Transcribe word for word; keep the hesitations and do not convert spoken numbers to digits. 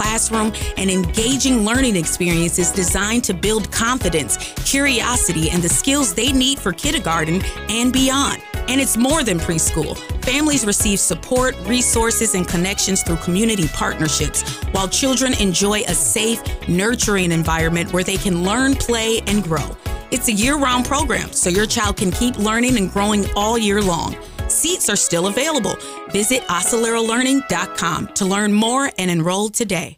classroom and engaging learning experiences designed to build confidence, curiosity, and the skills they need for kindergarten and beyond. And it's more than preschool. Families receive support, resources, and connections through community partnerships, while children enjoy a safe, nurturing environment where they can learn, play, and grow. It's a year-round program, so your child can keep learning and growing all year long. Seats are still available. Visit Oscillero Learning dot com to learn more and enroll today.